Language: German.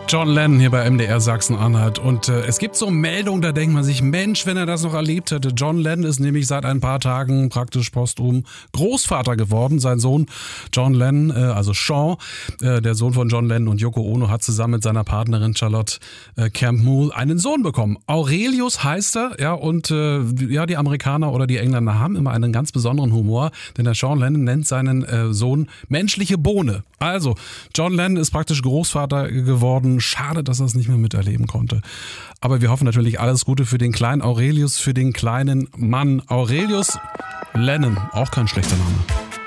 John Lennon hier bei MDR Sachsen-Anhalt. Und es gibt so Meldungen, da denkt man sich, Mensch, wenn er das noch erlebt hätte. John Lennon ist nämlich seit ein paar Tagen praktisch posthum Großvater geworden. Sein Sohn John Lennon, also Sean, der Sohn von John Lennon und Yoko Ono, hat zusammen mit seiner Partnerin Charlotte Campbell einen Sohn bekommen. Aurelius heißt er, ja, und die Amerikaner oder die Engländer haben immer einen ganz besonderen Humor, denn der Sean Lennon nennt seinen Sohn menschliche Bohne. Also, John Lennon ist praktisch Großvater geworden. Schade, dass er es nicht mehr miterleben konnte. Aber wir hoffen natürlich alles Gute für den kleinen Aurelius, für den kleinen Mann. Aurelius Lennon, auch kein schlechter Name.